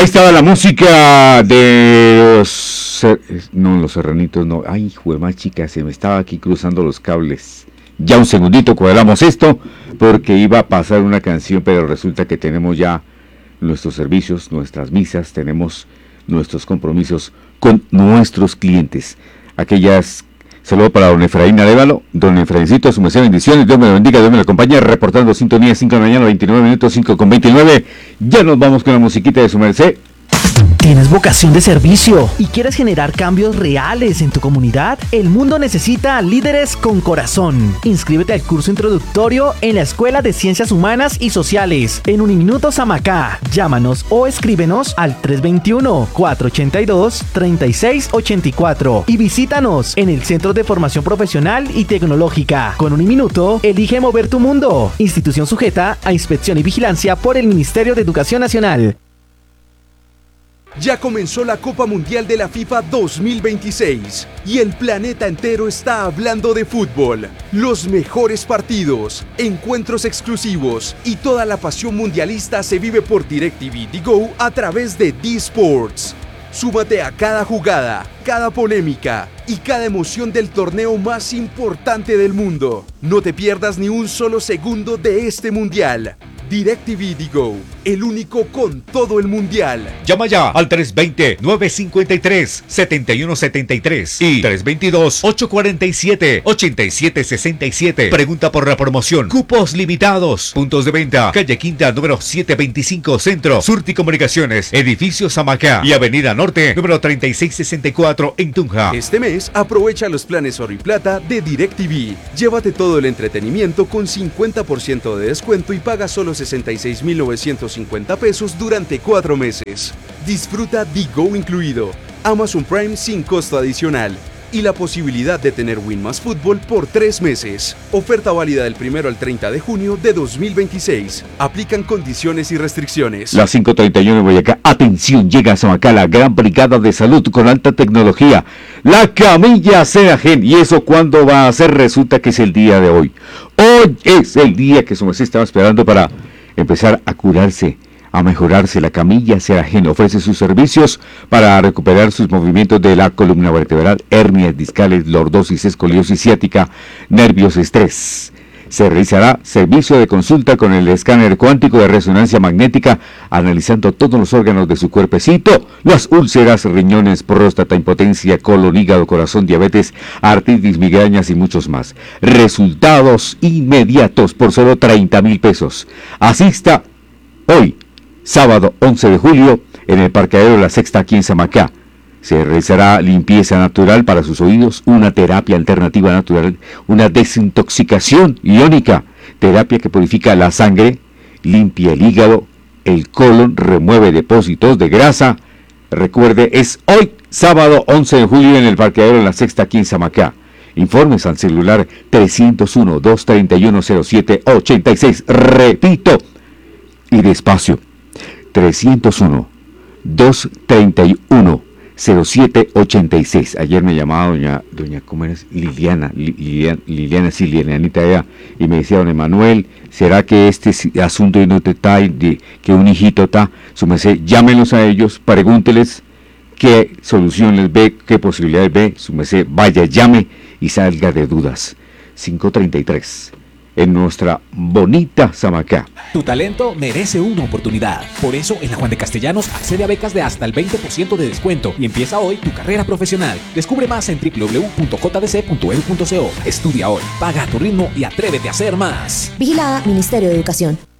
Ahí estaba la música de los serranitos, no. Ay, hijo de más chica, se me estaba aquí cruzando los cables. Ya un segundito cuadramos esto, porque iba a pasar una canción, pero resulta que tenemos ya nuestros servicios, nuestras misas, tenemos nuestros compromisos con nuestros clientes. Saludo para don Efraín Arévalo, don Efraíncito, su merced, bendiciones, Dios me lo bendiga, Dios me lo acompañe, reportando sintonía 5 de la mañana, 29 minutos, 5:29. Ya nos vamos con la musiquita de su merced. ¿Tienes vocación de servicio y quieres generar cambios reales en tu comunidad? El mundo necesita líderes con corazón. Inscríbete al curso introductorio en la Escuela de Ciencias Humanas y Sociales en Uniminuto Samacá. Llámanos o escríbenos al 321-482-3684 y visítanos en el Centro de Formación Profesional y Tecnológica. Con Uniminuto, elige mover tu mundo. Institución sujeta a inspección y vigilancia por el Ministerio de Educación Nacional. Ya comenzó la Copa Mundial de la FIFA 2026 y el planeta entero está hablando de fútbol. Los mejores partidos, encuentros exclusivos y toda la pasión mundialista se vive por DirecTV Go a través de D-Sports. Súmate a cada jugada, cada polémica y cada emoción del torneo más importante del mundo. No te pierdas ni un solo segundo de este mundial. DirecTV Go, el único con todo el mundial. Llama ya al 320-953-7173 y 322-847-8767. Pregunta por la promoción. Cupos limitados. Puntos de venta. Calle Quinta, número 725 Centro. Surti Comunicaciones, Edificio Samacá y Avenida Norte, número 3664 en Tunja. Este mes aprovecha los planes Oro y Plata de DirecTV. Llévate todo el entretenimiento con 50% de descuento y paga solo 66,950 pesos durante 4 meses. Disfruta Go incluido, Amazon Prime sin costo adicional y la posibilidad de tener Win Más Fútbol por 3 meses. Oferta válida del 1 al 30 de junio de 2026. Aplican condiciones y restricciones. Las 5:31 en Boyacá. Atención, llega a Samacá la gran brigada de salud con alta tecnología. La camilla Seragen. ¿Y eso cuándo va a ser? Resulta que es el día de hoy. Hoy es el día que su merced estaba esperando para empezar a curarse, a mejorarse. La camilla Seragen ofrece sus servicios para recuperar sus movimientos de la columna vertebral, hernias discales, lordosis, escoliosis ciática, nervios, estrés. Se realizará servicio de consulta con el escáner cuántico de resonancia magnética, analizando todos los órganos de su cuerpecito, las úlceras, riñones, próstata, impotencia, colon, hígado, corazón, diabetes, artritis, migrañas y muchos más. Resultados inmediatos por solo 30,000 pesos. Asista hoy, sábado 11 de julio, en el parqueadero La Sexta aquí en Samacá. Se realizará limpieza natural para sus oídos, una terapia alternativa natural, una desintoxicación iónica, terapia que purifica la sangre, limpia el hígado, el colon, remueve depósitos de grasa. Recuerde, es hoy, sábado 11 de julio, en el parqueadero La Sexta aquí en Samacá. Informes al celular 301-231-0786. Repito, y despacio, 301-231-0786. Ayer me llamaba doña ¿cómo eres? Liliana, sí, Lilianita ella, y me decía, don Emanuel, ¿será que este asunto no te está, de que un hijito está? Su merced, llámenlos a ellos, pregúnteles qué solución les ve, qué posibilidades ve. Su merced, vaya, llame y salga de dudas. 5:33. En nuestra bonita Samacá. Tu talento merece una oportunidad. Por eso, en la Juan de Castellanos accede a becas de hasta el 20% de descuento y empieza hoy tu carrera profesional. Descubre más en www.jdc.edu.co. Estudia hoy, paga a tu ritmo y atrévete a hacer más. Vigilada Ministerio de Educación.